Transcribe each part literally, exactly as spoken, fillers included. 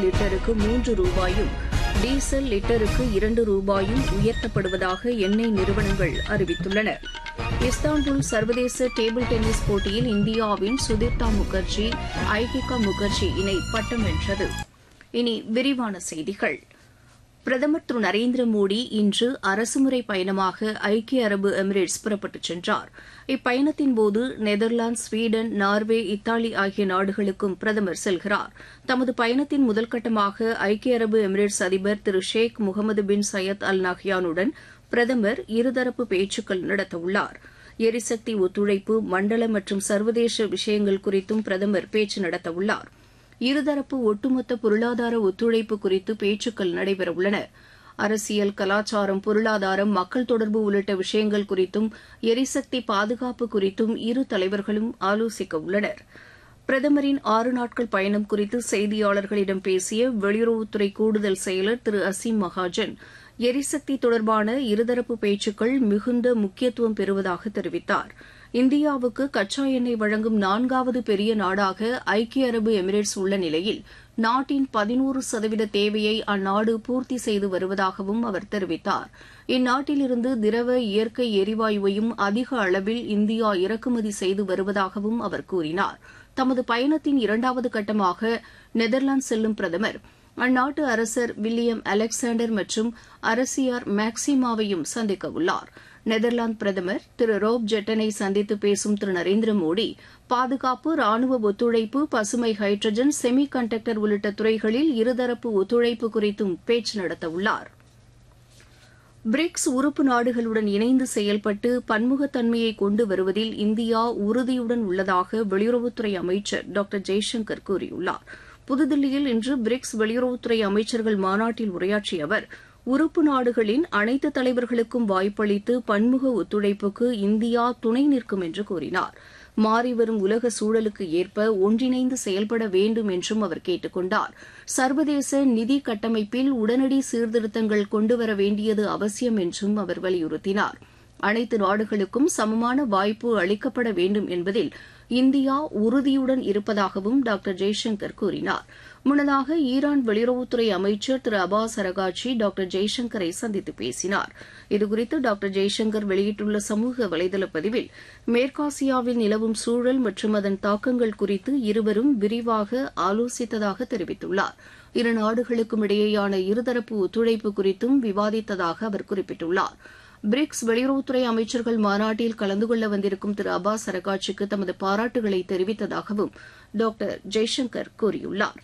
லிட்டருக்கு மூன்று ரூபாயும் டீசல் லிட்டருக்கு இரண்டு ரூபாயும் உயர்த்தப்படுவதாக எண்ணெய் நிறுவனங்கள் அறிவித்துள்ளன. இஸ்தான்புல் சர்வதேச டேபிள் டென்னிஸ் போட்டியில் இந்தியாவின் சுதிர்தா முகர்ஜி ஐகிகா முகர்ஜி இணை பட்டம் வென்றது. இனி விரிவான செய்திகள். பிரதமர் திரு நரேந்திர மோடி இன்று அரசுமுறை பயணமாக ஐக்கிய அரபு எமிரேட்ஸ் புறப்பட்டுச் சென்றார். இப்பயணத்தின்போது நெதர்லாந்து, ஸ்வீடன், நார்வே, இத்தாலி ஆகிய நாடுகளுக்கும் பிரதமர் செல்கிறார். தமது பயணத்தின் முதல்கட்டமாக ஐக்கிய அரபு எமிரேட்ஸ் அதிபர் திரு ஷேக் முகமது பின் சையத் அல் நஹ்யானுடன் பிரதமர் இருதரப்பு பேச்சுக்கள் நடத்தவுள்ளார். எரிசக்தி ஒத்துழைப்பு, மண்டல மற்றும் சர்வதேச விஷயங்கள் குறித்தும் பிரதமர் பேச்சு நடத்தவுள்ளார். இருதரப்பு ஒட்டுமொத்த பொருளாதார ஒத்துழைப்பு குறித்து பேச்சுக்கள் நடைபெறவுள்ளன. அரசியல், கலாச்சாரம், பொருளாதாரம், மக்கள் தொடர்பு உள்ளிட்ட விஷயங்கள் குறித்தும் எரிசக்தி பாதுகாப்பு குறித்தும் இரு தலைவர்களும் ஆலோசிக்க உள்ளனர். பிரதமரின் ஆறு நாட்கள் பயணம் குறித்து செய்தியாளர்களிடம் பேசிய வெளியுறவுத்துறை கூடுதல் செயலர் திரு அசீம் மகாஜன், எரிசக்தி தொடர்பான இருதரப்பு பேச்சுக்கள் மிகுந்த முக்கியத்துவம் பெறுவதாக தெரிவித்தார். இந்தியாவுக்கு கச்சா எண்ணெய் வழங்கும் நான்காவது பெரிய நாடாக ஐக்கிய அரபு எமிரேட்ஸ் உள்ள நிலையில் நாட்டின் பதினோரு சதவீத தேவையை அந்நாடு பூர்த்தி செய்து வருவதாகவும் அவர் தெரிவித்தார். இந்நாட்டிலிருந்து திரவ இயற்கை எரிவாயுவையும் அதிக அளவில் இந்தியா இறக்குமதி செய்து வருவதாகவும் அவர் கூறினார். தமது பயணத்தின் இரண்டாவது கட்டமாக நெதர்லாந்து செல்லும் பிரதமர் அந்நாட்டு அரசர் வில்லியம் அலெக்சாண்டர் மற்றும் அரசியார் மேக்சிமாவையும் சந்திக்க உள்ளார். நெதர்லாந்து பிரதமர் திரு ரோப் ஜெட்டனை சந்தித்து பேசும் திரு நரேந்திர மோடி பாதுகாப்பு, ராணுவ ஒத்துழைப்பு, பசுமை ஹைட்ரஜன், செமி கண்டக்டர் உள்ளிட்ட துறைகளில் இருதரப்பு ஒத்துழைப்பு குறித்தும் பேச்சு நடத்தவுள்ளார். பிரிக்ஸ் உறுப்பு நாடுகளுடன் இணைந்து செயல்பட்டு பன்முகத்தன்மையை கொண்டு வருவதில் இந்தியா உறுதியுடன் உள்ளதாக வெளியுறவுத்துறை அமைச்சர் டாக்டர் ஜெய்சங்கர் கூறியுள்ளார். புதுதில்லியில் இன்று பிரிக்ஸ் வெளியுறவுத்துறை அமைச்சர்கள் மாநாட்டில் உரையாற்றிய அவர், உறுப்பு நாடுகளின் அனைத்து தலைவர்களுக்கும் வாய்ப்பளித்து பன்முக ஒத்துழைப்புக்கு இந்தியா துணை நிற்கும் என்று கூறினார். மாறிவரும் உலக சூழலுக்கு ஏற்ப ஒன்றிணைந்து செயல்பட வேண்டும் என்றும் அவர் கேட்டுக் கொண்டார். சர்வதேச நிதி கட்டமைப்பில் உடனடி சீர்திருத்தங்கள் கொண்டுவர வேண்டியது அவசியம் என்றும் அவர் வலியுறுத்தினார். அனைத்து நாடுகளுக்கும் சமமான வாய்ப்பு அளிக்கப்பட வேண்டும் என்பதில் இந்தியா உறுதியுடன் இருப்பதாகவும் டாக்டர் ஜெய்சங்கர் கூறினார். முன்னதாக ஈரான் வெளியுறவுத்துறை அமைச்சர் திரு அப்பாஸ் அரகாச்சி டாக்டர் ஜெய்சங்கரை சந்தித்து பேசினார். இதுகுறித்து டாக்டர் ஜெய்சங்கர் வெளியிட்டுள்ள சமூக வலைதள பதிவில், மேற்காசியாவில் நிலவும் சூழல் மற்றும் அதன் தாக்கங்கள் குறித்து இருவரும் விரிவாக ஆலோசித்ததாக தெரிவித்துள்ளார். இரு நாடுகளுக்கும் இடையேயான இருதரப்பு ஒத்துழைப்பு குறித்தும் விவாதித்ததாக அவர் குறிப்பிட்டுள்ளார். பிரிக்ஸ் வெளியுறவுத்துறை அமைச்சர்கள் மாநாட்டில் கலந்து கொள்ள வந்திருக்கும் திரு அப்பாஸ் அரகாட்சிக்கு தமது பாராட்டுகளை தெரிவித்ததாகவும் டாக்டர் ஜெய்சங்கர் கூறியுள்ளார்.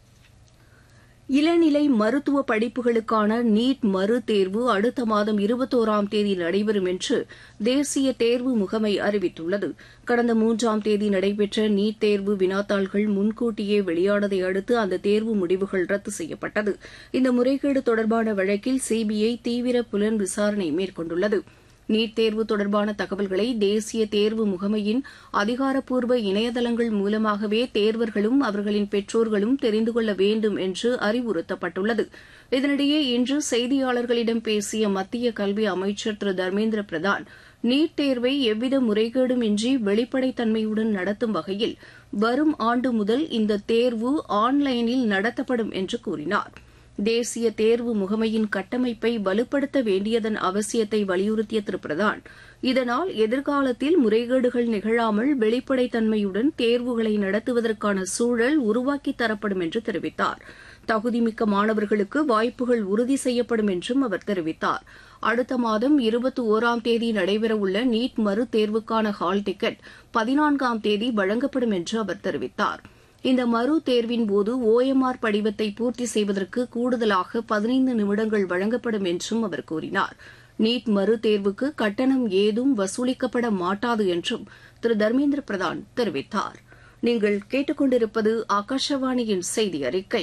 இளநிலை மருத்துவ படிப்புகளுக்கான நீட் மறு தேர்வு அடுத்த மாதம் இருபத்தோராம் தேதி நடைபெறும் என்று தேசிய தேர்வு முகமை அறிவித்துள்ளது. கடந்த மூன்றாம் தேதி நடைபெற்ற நீட் தேர்வு வினாத்தாள்கள் முன்கூட்டியே வெளியானதை அடுத்து அந்த தேர்வு முடிவுகள் ரத்து செய்யப்பட்டது. இந்த முறைகேடு தொடர்பான வழக்கில் சிபிஐ தீவிர புலன் விசாரணை மேற்கொண்டுள்ளது. நீட் தேர்வு தொடர்பான தகவல்களை தேசிய தேர்வு முகமையின் அதிகாரப்பூர்வ இணையதளங்கள் மூலமாகவே தேர்வர்களும் அவர்களின் பெற்றோர்களும் தெரிந்து கொள்ள வேண்டும் என்று அறிவுறுத்தப்பட்டுள்ளது. இதனிடையே இன்று செய்தியாளர்களிடம் பேசிய மத்திய கல்வி அமைச்சர் திரு தர்மேந்திர பிரதான், நீட் தேர்வை எவ்வித முறைகேடும் இன்றி வெளிப்படைத்தன்மையுடன் நடத்தும் வகையில் வரும் ஆண்டு முதல் இந்த தேர்வு ஆன்லைனில் நடத்தப்படும் என்று கூறினார். தேசிய தேர்வு முகமையின் கட்டமைப்பை வலுப்படுத்த வேண்டியதன் அவசியத்தை வலியுறுத்திய திரு பிரதான், இதனால் எதிர்காலத்தில் முறைகேடுகள் நிகழாமல் வெளிப்படைத்தன்மையுடன் தேர்வுகளை நடத்துவதற்கான சூழல் உருவாக்கித் தரப்படும் என்று தெரிவித்தார். தகுதிமிக்க மாணவர்களுக்கு வாய்ப்புகள் உறுதி செய்யப்படும் என்றும் அவர் தெரிவித்தார். அடுத்த மாதம் இருபத்தி ஒராம் தேதி நடைபெறவுள்ள நீட் மறு தேர்வுக்கான ஹால் டிக்கெட் பதினான்காம் தேதி வழங்கப்படும் என்று அவர் தெரிவித்தார். இந்த மறு தேர்வின்போது ஓஎம்ஆர் படிவத்தை பூர்த்தி செய்வதற்கு கூடுதலாக பதினைந்து நிமிடங்கள் வழங்கப்படும் என்றும் அவர் கூறினார். நீட் மறு தேர்வுக்கு கட்டணம் ஏதும் வசூலிக்கப்பட மாட்டாது என்றும் திரு தர்மேந்திர பிரதான் தெரிவித்தார். நீங்கள் கேட்டுக்கொண்டிருப்பது ஆகாஷவாணியின் செய்தி அறிக்கை.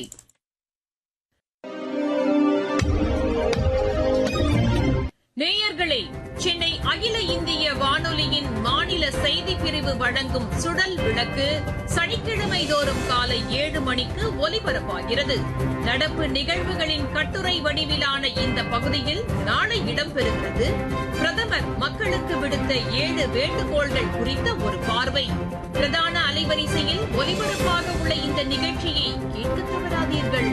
நேயர்களே, சென்னை அகில இந்திய வானொலியின் மாநில செய்திப் பிரிவு வழங்கும் சுடல் விளக்கு சனிக்கிழமை தோறும் காலை ஏழு மணிக்கு ஒலிபரப்பாகிறது. நடப்பு நிகழ்வுகளின் கட்டுரை வடிவிலான இந்த பகுதியில் நாளை இடம்பெறுகிறது பிரதமர் மக்களுக்கு விடுத்த ஏழு வேண்டுகோள்கள் குறித்த ஒரு பார்வை. பிரதான அலைவரிசையில் ஒலிபரப்பாக உள்ள இந்த நிகழ்ச்சியை கேட்க தவறாதீர்கள்.